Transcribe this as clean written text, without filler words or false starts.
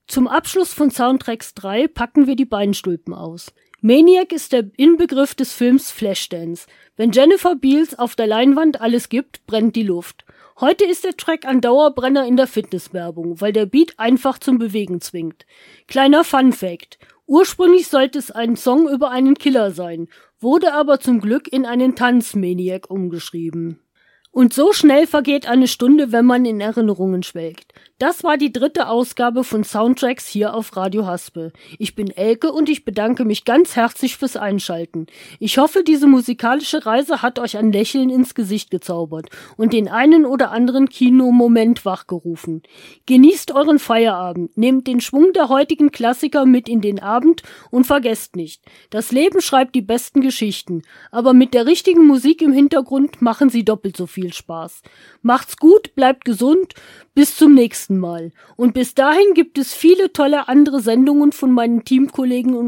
Zum Abschluss von Soundtracks 3 packen wir die Beinstülpen aus. Maniac ist der Inbegriff des Films Flashdance. Wenn Jennifer Beals auf der Leinwand alles gibt, brennt die Luft. Heute ist der Track ein Dauerbrenner in der Fitnesswerbung, weil der Beat einfach zum Bewegen zwingt. Kleiner Fun-Fact: Ursprünglich sollte es ein Song über einen Killer sein, wurde aber zum Glück in einen Tanz-Maniac umgeschrieben. Und so schnell vergeht eine Stunde, wenn man in Erinnerungen schwelgt. Das war die 3. Ausgabe von Soundtracks hier auf Radio Haspel. Ich bin Elke und ich bedanke mich ganz herzlich fürs Einschalten. Ich hoffe, diese musikalische Reise hat euch ein Lächeln ins Gesicht gezaubert und den einen oder anderen Kinomoment wachgerufen. Genießt euren Feierabend, nehmt den Schwung der heutigen Klassiker mit in den Abend und vergesst nicht, das Leben schreibt die besten Geschichten, aber mit der richtigen Musik im Hintergrund machen sie doppelt so viel Spaß. Macht's gut, bleibt gesund, bis zum nächsten Mal. Und bis dahin gibt es viele tolle andere Sendungen von meinen Teamkollegen und